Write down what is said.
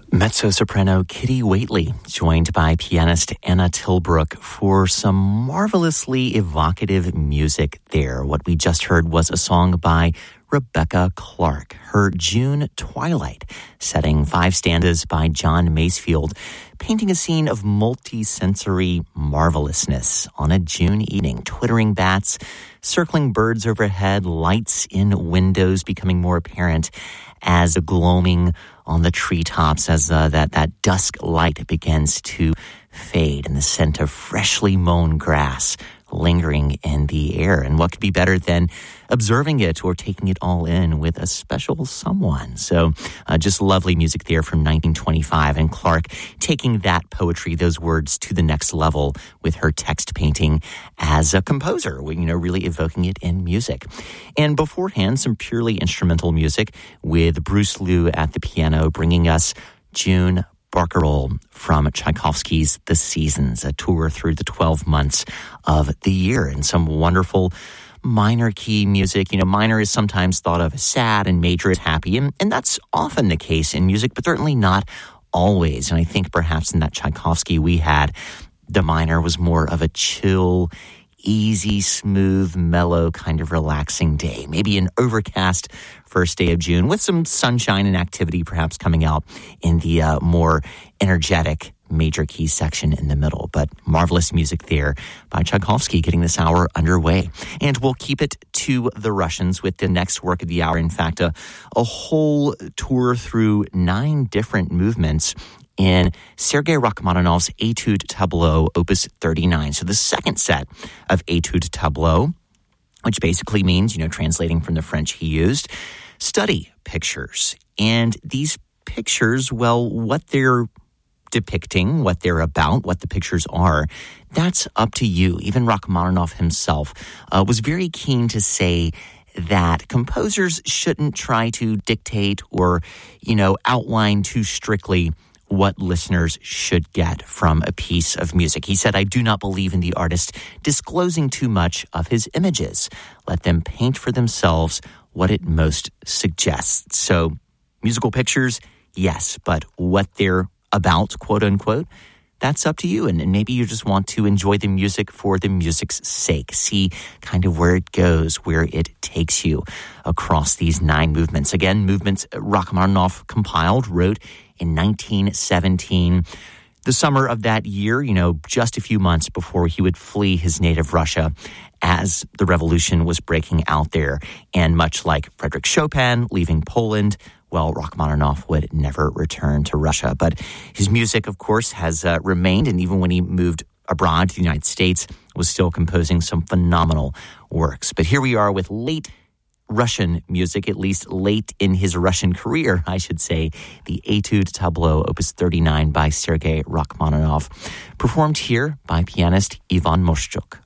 Mezzo-soprano Kitty Whately, joined by pianist Anna Tilbrook for some marvelously evocative music there. What we just heard was a song by Rebecca Clark, her June Twilight, setting 5 stanzas by John Masefield, painting a scene of multi-sensory marvelousness on a June evening. Twittering bats, circling birds overhead, lights in windows becoming more apparent as the gloaming on the treetops, as that dusk light begins to fade, and the scent of freshly mown grass lingering in the air. And what could be better than observing it or taking it all in with a special someone? So just lovely music there from 1925, and Clark taking that poetry, those words, to the next level with her text painting as a composer, really evoking it in music. And beforehand, some purely instrumental music with Bruce Liu at the piano, bringing us June Barcarolle from Tchaikovsky's The Seasons, a tour through the 12 months of the year, and some wonderful minor key music. Minor is sometimes thought of as sad and major as happy, and that's often the case in music, but certainly not always. And I think perhaps in that Tchaikovsky we had, the minor was more of a chill, easy, smooth, mellow, kind of relaxing day. Maybe an overcast first day of June with some sunshine and activity perhaps coming out in the more energetic major key section in the middle. But marvelous music there by Tchaikovsky getting this hour underway. And we'll keep it to the Russians with the next work of the hour. In fact, a whole tour through 9 different movements in Sergei Rachmaninoff's Etude Tableau, Opus 39. So the second set of Etude Tableau, which basically means, translating from the French he used, study pictures. And these pictures, well, what they're depicting, what they're about, what the pictures are, that's up to you. Even Rachmaninoff himself was very keen to say that composers shouldn't try to dictate or, outline too strictly what listeners should get from a piece of music. He said, "I do not believe in the artist disclosing too much of his images. Let them paint for themselves what it most suggests." So, musical pictures, yes, but what they're about, quote unquote, that's up to you. And maybe you just want to enjoy the music for the music's sake. See kind of where it goes, where it takes you across these 9 movements. Again, movements Rachmaninoff compiled, wrote in 1917. The summer of that year, just a few months before he would flee his native Russia as the revolution was breaking out there. And much like Frédéric Chopin leaving Poland, well, Rachmaninoff would never return to Russia. But his music, of course, has remained, and even when he moved abroad to the United States, was still composing some phenomenal works. But here we are with late Russian music, at least late in his Russian career, I should say, the Etude Tableau, Opus 39 by Sergei Rachmaninoff, performed here by pianist Ivan Moshchuk.